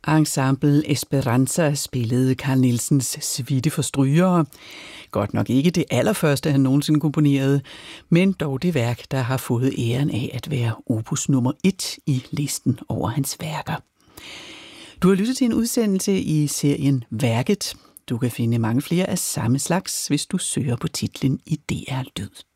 Ensemble Esperanza spillede Carl Nielsens suite for strygere. Godt nok ikke det allerførste, han nogensinde komponerede, men dog det værk, der har fået æren af at være opus nummer 1 i listen over hans værker. Du har lyttet til en udsendelse i serien Værket. Du kan finde mange flere af samme slags, hvis du søger på titlen i DR Lyd.